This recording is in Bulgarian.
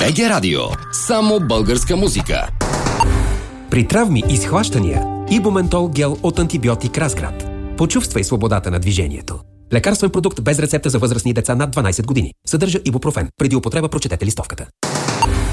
БГ Радио. Само българска музика. При травми и схващания Ибументол гел от антибиотик Разград. Почувствай свободата на движението. Лекарствен продукт без рецепта за възрастни деца над 12 години. Съдържа ибупрофен. Преди употреба прочетете листовката.